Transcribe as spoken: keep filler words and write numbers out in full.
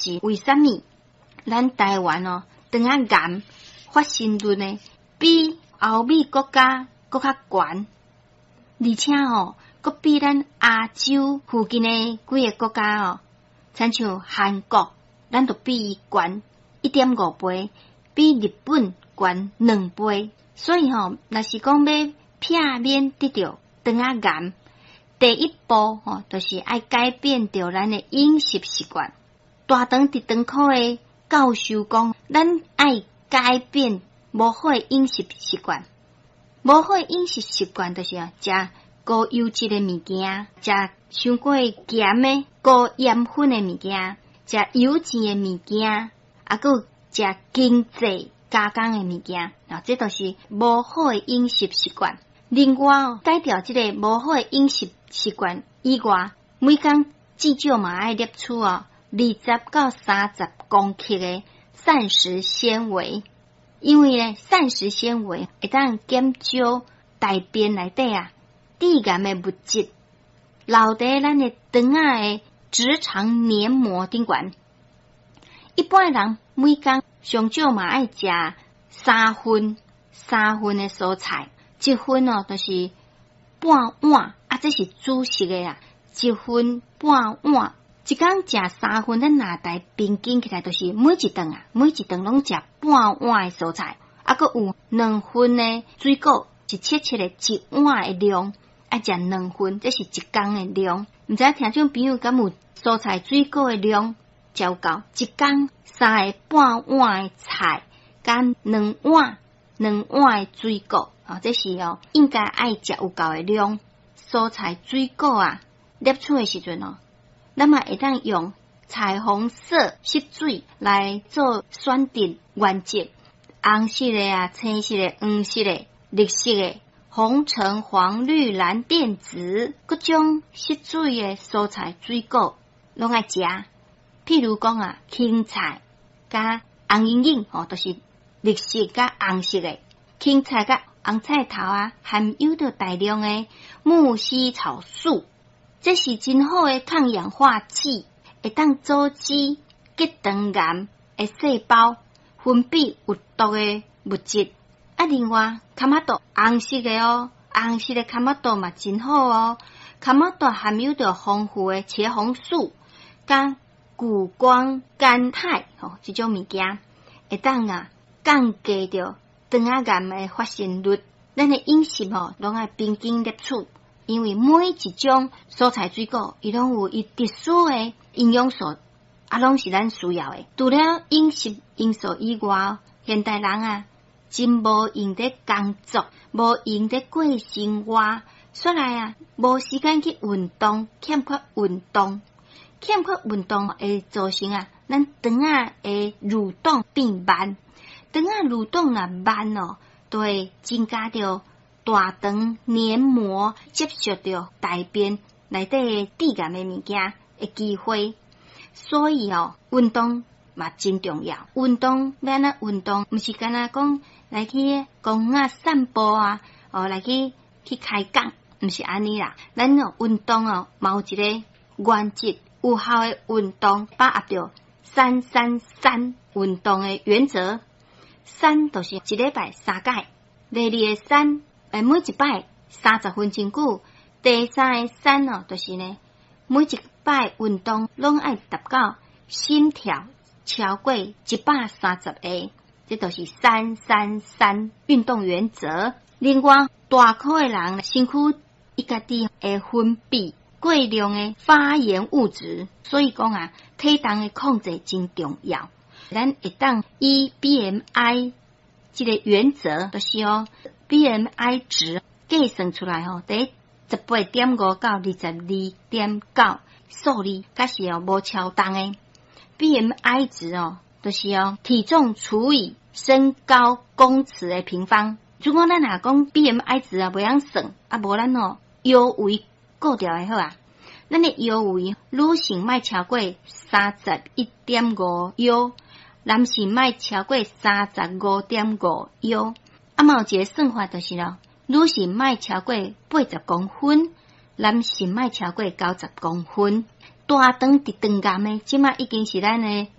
是为什么咱台湾哦，肠仔癌发生率呢比欧美国家搁较悬，而且哦，搁比咱亚洲附近的几个国家哦，亲像韩国，咱都比伊悬一点五倍，比日本悬两倍。所以吼、哦，若是讲要避免得到肠仔癌，第一步吼、哦，就是爱改变掉咱的饮食习惯。大肠直肠科的教授讲，咱爱改变无好的饮食习惯。无好的饮食习惯就是啊，食高油脂的物件，食伤过咸的、高盐分的物件，食油脂的物件，啊，佮食经济加工的物件，啊，这都是无好的饮食习惯。另外哦，改掉这个无好的饮食习惯以外，每天至少嘛爱摄取哦二十到三十公克的膳食纤维。因为呢，膳食纤维会当减少大便内底啊致癌的物质，留伫咱的肠仔的直肠黏膜顶悬。一般人每天上少嘛爱食三份三份的蔬菜，一份哦就是半碗啊，这是主食的啦，一份半碗。一天食三份，咱若台平均起来就是每一顿啊，每一顿拢食半碗的蔬菜，啊，佮有两份的水果，一切切的一碗的量，啊，食两份，这是一天的量。毋知听众朋友敢有蔬菜水果的量食有够？一天三个半碗的菜，加两碗两碗的水果，啊、哦，这是哦应该爱食有够的量。蔬菜水果啊，摄取的时阵哦。咱嘛会当用彩虹色色水来做选定原则，红色的啊、青色的、黄色的、绿色的、红橙黄绿蓝靛紫各种色水的蔬菜水果拢爱食。譬如讲啊，青菜加红莹莹哦，都、就是绿色加红色的。青菜加红菜头啊，含有着大量的木犀草素。这是真好的抗氧化剂，会当阻止结肠癌的细胞分泌有毒的物质。啊，另外，卡玛豆红色的哦，红色的卡玛豆嘛真好哦。卡玛豆含有着丰富的茄红素、甲谷胱甘肽哦，这种物件会当啊降低着肠仔癌的发生率。咱的饮食哦，拢爱平均摄取。因为每一种蔬菜水果，伊拢有伊特殊的营养素，啊，拢是咱需要的。除了饮食因素以外，现代人啊，真无用在工作，无用在过生活，说来啊，无时间去运动，欠缺运动，欠缺运动会造成啊，咱肠仔的蠕动变慢，肠仔蠕动若慢哦，就会增加着大肠黏膜接触到大便内底致癌的物件的机会，所以哦，运动嘛真重要。运动要安怎运动？毋是干那讲来去公园散步啊，哦来去去开讲，毋是安尼啦。咱哦运动哦，嘛有一个原则，有效的运动把握着三三三运动的原则。三就是一礼拜三届，第二个三。诶，每一摆三十分钟久，第三个三哦，就是呢，每一摆运动拢爱达到心跳超过一百三十下，这就是三三三运动原则。另外，大块的人身躯伊家己会分泌过量的发炎物质，所以讲啊，体重的控制真重要。咱会当以 B M I 这个原则，就是哦。B M I 值计算出来吼，第十八点五到二十二点九数字，甲是哦无超重的。B M I 值哦，就是哦体重除以身高公尺的平方。如果咱若讲 B M I 值啊袂晓算，啊无咱哦腰围顾掉的好啊。咱的腰围女性莫超过三十一点五腰，男性莫超过三十五点五腰。啊，嘛有一个算法就是咯，女性莫超过八十公分，男性莫超过九十公分。大肠直肠癌呢，即马已经是咱的